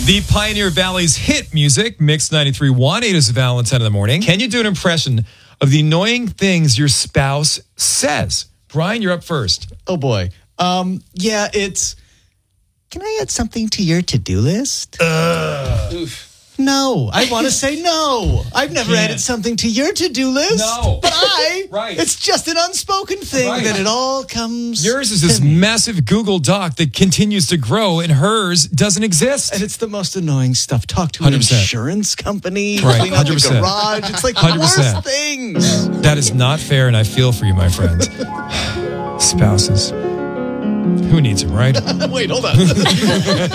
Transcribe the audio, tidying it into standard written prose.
The Pioneer Valley's hit music, Mix 93.1, 8 is Valentine in the morning. Can you do an impression of the annoying things your spouse says? Brian, you're up first. Oh, boy. Yeah, it's, can I add something to your to-do list? No, I want to say no. I've never added something to your to-do list. No. But Right. it's just an unspoken thing that it all comes. Yours is this massive Google Doc that continues to grow, and hers doesn't exist. And it's the most annoying stuff. Talk to an 100%. insurance company, Right, clean out the 100%. garage. It's like the 100%. worst things. That is not fair, and I feel for you, my friend. Spouses. Who needs them, right? Wait, hold on.